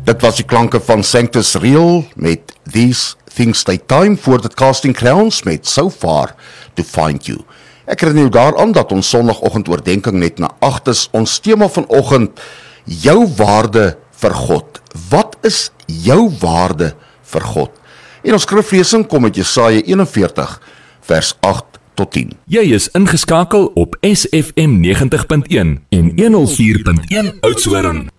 Dit was die klanke van Sanctus Real met These Things Take Time voor dit Casting Crowns met So Far To Find You. Ek herinner jou daaraan dat ons sondagoggend oordenking net na 8 is. Ons tema vanoggend, jou waarde vir God. Wat is jou waarde vir God? En ons skriflesing kom uit Jesaja 41 vers 8 tot 10. Jy is ingeskakel op SFM 90.1 en 104.1 Oudtshoorn.